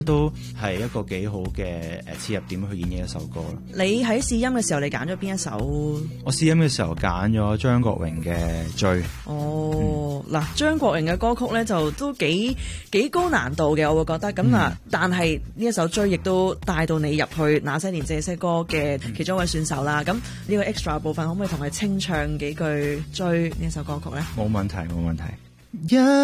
都係一個幾好嘅切入點去演繹一首歌啦。 你喺試音嘅時候，你揀咗邊一首？ 我試音嘅時候揀咗張國榮嘅《追》。 哦，嗱，張國榮嘅歌曲咧就都幾高難度嘅，我會覺得咁嗱。但係呢一首《追》亦都帶到你入去那些年這些歌嘅其中一位選手啦。咁呢個 extra 部分可唔可以同佢清唱幾句《追》呢一首歌曲咧？ 冇問題，冇問題。